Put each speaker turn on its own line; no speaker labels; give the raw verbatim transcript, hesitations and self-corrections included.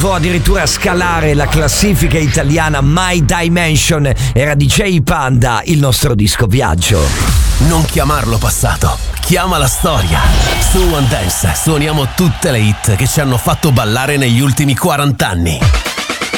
arrivò addirittura a scalare la classifica italiana My Dimension. Era D J Panda, il nostro disco viaggio.
Non chiamarlo passato, chiama la storia. Su One Dance suoniamo tutte le hit che ci hanno fatto ballare negli ultimi quaranta anni.